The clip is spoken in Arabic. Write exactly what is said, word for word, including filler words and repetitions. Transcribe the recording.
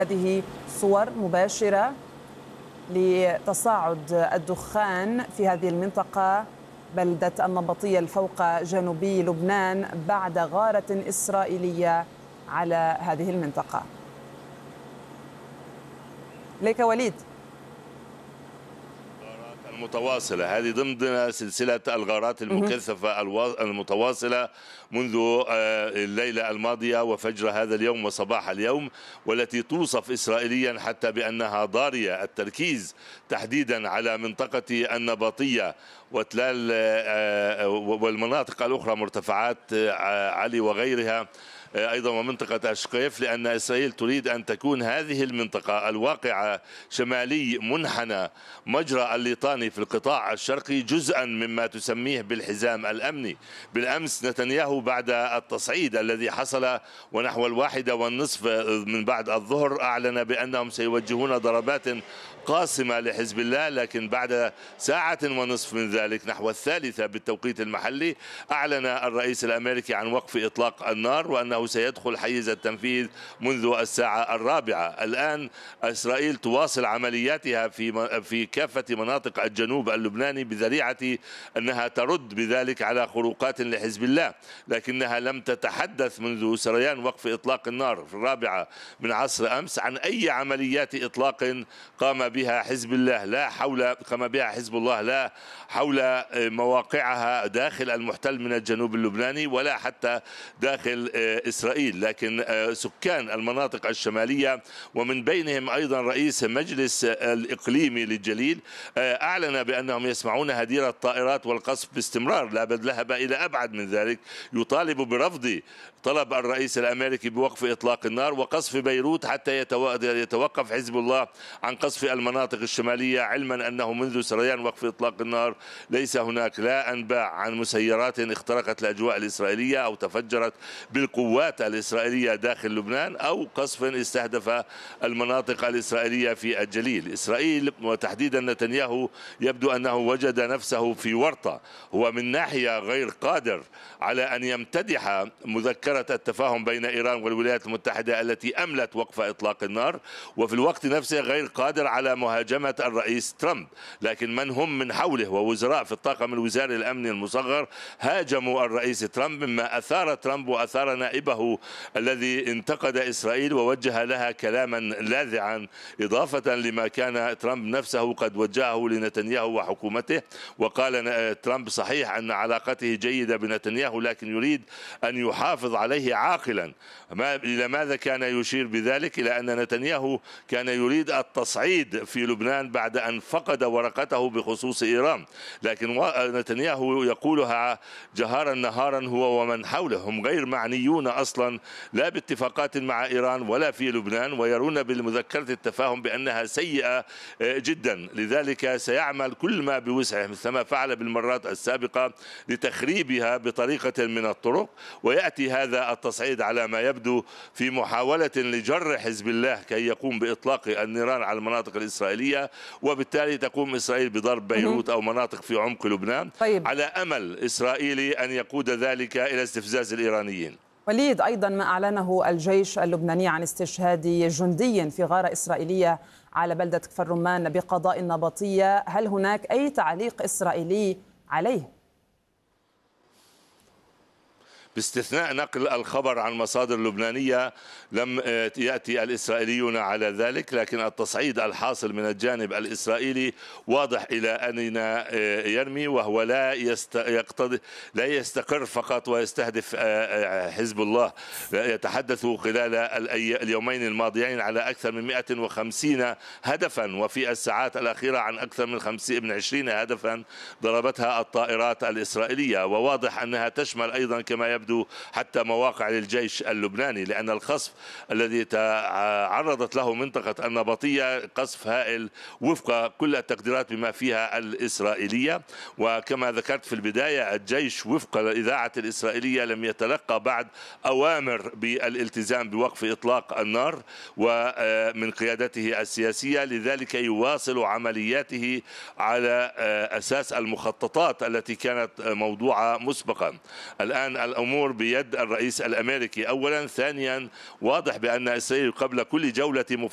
هذه صور مباشرة لتصاعد الدخان في هذه المنطقة بلدة النبطية الفوق جنوبي لبنان بعد غارة إسرائيلية على هذه المنطقة. ليك وليد. المتواصلة هذه ضمن سلسلة الغارات المكثفة المتواصلة منذ الليلة الماضية وفجر هذا اليوم وصباح اليوم، والتي توصف إسرائيليا حتى بأنها ضارية التركيز تحديدا على منطقة النبطية وتلال والمناطق الأخرى مرتفعات علي وغيرها، أيضا ومنطقة أشقيف، لأن إسرائيل تريد أن تكون هذه المنطقة الواقعة شمالي منحنى مجرى الليطاني في القطاع الشرقي جزءا مما تسميه بالحزام الأمني. بالأمس نتنياهو بعد التصعيد الذي حصل ونحو الواحدة والنصف من بعد الظهر أعلن بأنهم سيوجهون ضربات قاصمة لحزب الله، لكن بعد ساعة ونصف من ذلك نحو الثالثة بالتوقيت المحلي أعلن الرئيس الأمريكي عن وقف إطلاق النار وأنه سيدخل حيز التنفيذ منذ الساعة الرابعة. الآن إسرائيل تواصل عملياتها في في كافة مناطق الجنوب اللبناني بذريعة أنها ترد بذلك على خروقات لحزب الله، لكنها لم تتحدث منذ سريان وقف إطلاق النار في الرابعة من عصر أمس عن أي عمليات إطلاق قام بها حزب الله، لا حول قام بها حزب الله لا حول مواقعها داخل المحتل من الجنوب اللبناني ولا حتى داخل إسرائيل. لكن سكان المناطق الشمالية ومن بينهم أيضا رئيس مجلس الإقليمي للجليل أعلن بأنهم يسمعون هدير الطائرات والقصف باستمرار، لا بل ذهب إلى أبعد من ذلك، يطالب برفض طلب الرئيس الأمريكي بوقف إطلاق النار وقصف بيروت حتى يتوقف حزب الله عن قصف المناطق الشمالية، علما أنه منذ سريان وقف إطلاق النار ليس هناك لا أنباء عن مسيرات اخترقت الأجواء الإسرائيلية أو تفجرت بالقوات الإسرائيلية داخل لبنان أو قصف استهدف المناطق الإسرائيلية في الجليل. إسرائيل وتحديدا نتنياهو يبدو أنه وجد نفسه في ورطة، هو من ناحية غير قادر على أن يمتدح مذكرة التفاهم بين إيران والولايات المتحدة التي أملت وقف إطلاق النار، وفي الوقت نفسه غير قادر على مهاجمة الرئيس ترامب. لكن من هم من حوله ووزراء في الطاقم الوزاري الأمني المصغر هاجموا الرئيس ترامب، مما أثار ترامب وأثار نائبه الذي انتقد إسرائيل ووجه لها كلاما لاذعا، إضافة لما كان ترامب نفسه قد وجهه لنتنياهو وحكومته. وقال ترامب صحيح أن علاقته جيدة بنتنياهو لكن يريد أن يحافظ عليه عاقلا. ما إلى ماذا كان يشير بذلك؟ إلى أن نتنياهو كان يريد التصعيد في لبنان بعد أن فقد ورقته بخصوص إيران، لكن نتنياهو يقولها جهارا نهارا هو ومن حوله، هم غير معنيون أصلا لا باتفاقات مع إيران ولا في لبنان، ويرون بالمذكرة التفاهم بأنها سيئة جدا، لذلك سيعمل كل ما بوسعه مثلما فعل بالمرات السابقة لتخريبها بطريقة من الطرق. ويأتي هذا التصعيد على ما يبدو في محاولة لجر حزب الله كي يقوم بإطلاق النيران على المناطق الإسرائيلية، وبالتالي تقوم إسرائيل بضرب بيروت أو مناطق في عمق لبنان. طيب. على أمل إسرائيلي أن يقود ذلك إلى استفزاز الإيرانيين. وليد، أيضا ما أعلنه الجيش اللبناني عن استشهاد جندي في غارة إسرائيلية على بلدة كفر رمان بقضاء النبطية، هل هناك أي تعليق إسرائيلي عليه؟ باستثناء نقل الخبر عن مصادر لبنانية لم يأتي الإسرائيليون على ذلك، لكن التصعيد الحاصل من الجانب الإسرائيلي واضح إلى أين يرمي، وهو لا يقتضي لا يستقر فقط ويستهدف حزب الله. يتحدث خلال اليومين الماضيين على أكثر من مئة وخمسين هدفا، وفي الساعات الأخيرة عن أكثر من خمسين من عشرين هدفا ضربتها الطائرات الإسرائيلية، وواضح أنها تشمل أيضا كما يبدو يبدو حتى مواقع للجيش اللبناني، لأن القصف الذي تعرضت له منطقة النبطية قصف هائل وفق كل التقديرات بما فيها الإسرائيلية. وكما ذكرت في البداية الجيش وفق الإذاعة الإسرائيلية لم يتلقى بعد أوامر بالالتزام بوقف إطلاق النار ومن قيادته السياسية، لذلك يواصل عملياته على أساس المخططات التي كانت موضوعة مسبقا. الآن الأمور بيد الرئيس الأمريكي أولا، ثانيا واضح بأن إسرائيل قبل كل جولة